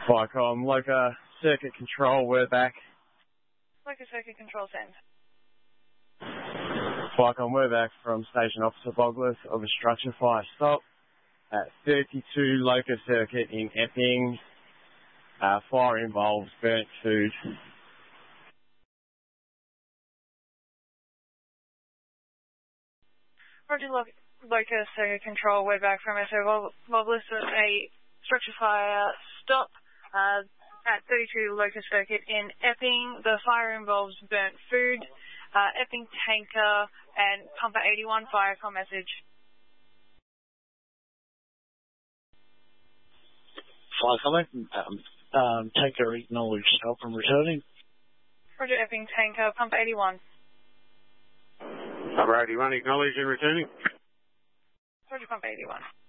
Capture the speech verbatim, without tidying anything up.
Flycom, Loca Circuit Control, we're back. Loca Circuit Control, send. Flycom, we're back from Station Officer Boglis of a structure fire stop at thirty-two Loca Circuit in Epping. Uh, fire involves burnt food. Roger, Lo- Loca Circuit Control, we're back from S O Boglis of a structure fire stop uh, at thirty-two Loca Circuit in Epping. The fire involves burnt food. Uh, Epping tanker and pumper eighty-one, Firecom message. Firecom, um, um, tanker acknowledged, help and returning. Roger, Epping tanker, pumper eighty-one. Pumper eighty-one, acknowledged and returning. Roger, pumper eighty-one.